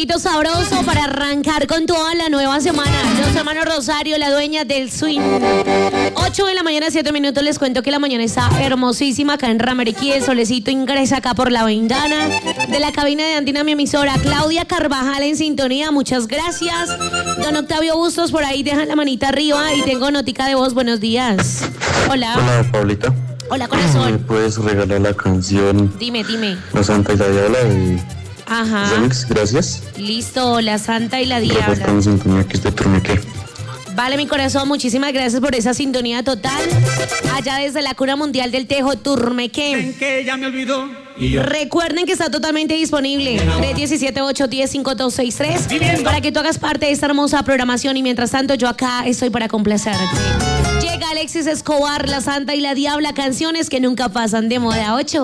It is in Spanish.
ritmito sabroso para arrancar con toda la nueva semana. Los hermanos Rosario, la dueña del swing. 8 de la mañana, 7 minutos. Les cuento que la mañana está hermosísima acá en Rameriquí. El solecito ingresa acá por la ventana de la cabina de Andina, mi emisora. Claudia Carvajal en sintonía, muchas gracias. Don Octavio Bustos por ahí, dejan la manita arriba. Y tengo notica de voz, buenos días. Hola. Hola, Pablita. Hola, corazón. ¿Me puedes regalar la canción Dime. La Santa y la Diabla de Ajá. Remix? Gracias. Listo, La Santa y la Gracias Diabla. por la sintonía que es de Turmeque. Vale, mi corazón, muchísimas gracias por esa sintonía total. Allá desde la cuna mundial del Tejo, Turmeque. Que ya me olvidó. Recuerden que está totalmente disponible 317-810-5263 para que tú hagas parte de esta hermosa programación y mientras tanto yo acá estoy para complacerte. Llega Alexis Escobar, La Santa y la Diabla, canciones que nunca pasan de moda. 8.